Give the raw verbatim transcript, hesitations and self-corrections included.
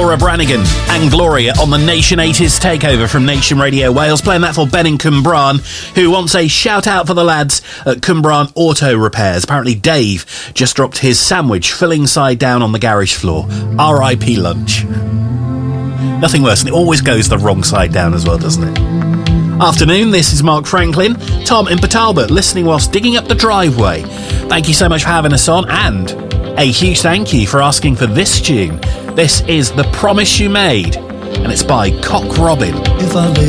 Laura Branigan and Gloria on the Nation eighties takeover from Nation Radio Wales, playing that for Ben in Cwmbran, who wants a shout out for the lads at Cwmbran Auto Repairs. Apparently Dave just dropped his sandwich filling side down on the garage floor. R I P lunch. Nothing worse, and it always goes the wrong side down as well, doesn't it? Afternoon, this is Mark Franklin. Tom in Port Talbot, listening whilst digging up the driveway. Thank you so much for having us on, and a huge thank you for asking for this tune. This is The Promise You Made, and it's by Cock Robin. If I lay